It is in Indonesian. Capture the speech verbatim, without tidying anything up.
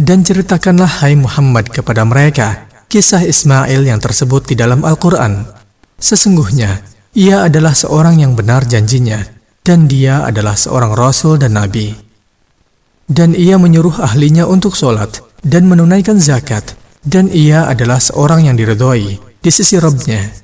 Dan ceritakanlah hai Muhammad kepada mereka kisah Ismail yang tersebut di dalam Al-Quran. Sesungguhnya ia adalah seorang yang benar janjinya, dan dia adalah seorang Rasul dan Nabi. Dan ia menyuruh ahlinya untuk sholat dan menunaikan zakat, dan ia adalah seorang yang diridhoi di sisi Rabb-Nya.